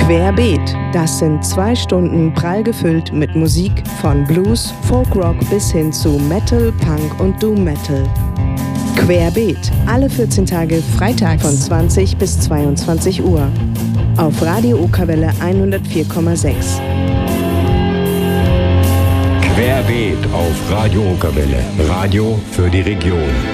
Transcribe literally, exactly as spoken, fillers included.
Querbeet, das sind zwei Stunden prall gefüllt mit Musik von Blues, Folkrock bis hin zu Metal, Punk und Doom Metal. Querbeet, alle vierzehn Tage freitags von zwanzig bis zweiundzwanzig Uhr. Auf Radio Okerwelle hundertvier Komma sechs. Querbeet auf Radio Okerwelle. Radio für die Region.